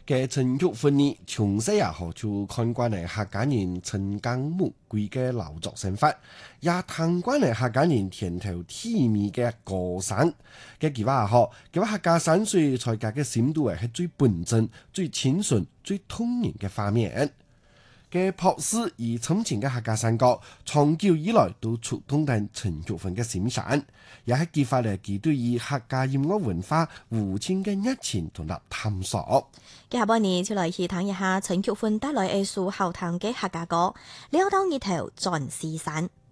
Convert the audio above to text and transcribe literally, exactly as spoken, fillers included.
嘅陳玉芬呢，從細也好就看慣嚟客家人陳江木貴嘅勞作生活，也睇慣嚟客家人田頭體面嘅歌聲嘅佢話嗬，佢話客家山水才格嘅深度係最本真、最清純、最通人嘅畫面。嘅樸實而深情嘅客家山歌，長久以來都觸動緊陳玉芬嘅心弦，也係激發嚟佢對於客家音樂文化無盡嘅熱情同埋探索。 接下嚟就來去聽一下陳玉芬帶來一首好聽嘅客家歌，了當日頭轉西山。